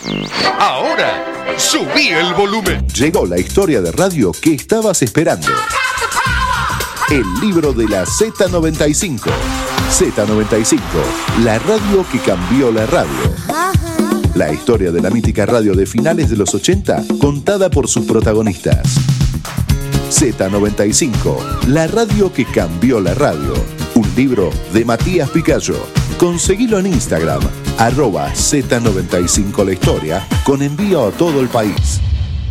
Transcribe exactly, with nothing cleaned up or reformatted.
Ahora, subí el volumen. Llegó la historia de radio que estabas esperando. El libro de la Z noventa y cinco. Z noventa y cinco, la radio que cambió la radio. La historia de la mítica radio de finales de los ochenta, contada por sus protagonistas. Z noventa y cinco, la radio que cambió la radio. Un libro de Matías Picayo. Conseguilo en Instagram, arroba Z noventa y cinco la historia, con envío a todo el país.